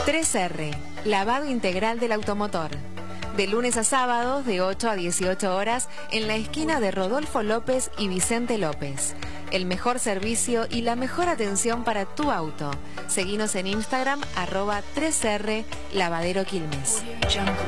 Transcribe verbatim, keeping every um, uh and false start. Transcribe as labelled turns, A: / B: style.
A: tres erre, lavado integral del automotor. De lunes a sábados de ocho a dieciocho horas en la esquina de Rodolfo López y Vicente López. El mejor servicio y la mejor atención para tu auto. Seguinos en Instagram, arroba tres erre Lavadero Quilmes.